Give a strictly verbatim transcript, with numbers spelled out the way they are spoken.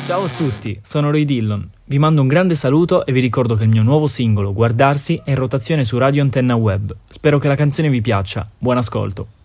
Ciao a tutti, sono Roy Dillon. Vi mando un grande saluto e vi ricordo che il mio nuovo singolo, Guardarsi, è in rotazione su Radio Antenna Web. Spero che la canzone vi piaccia. Buon ascolto.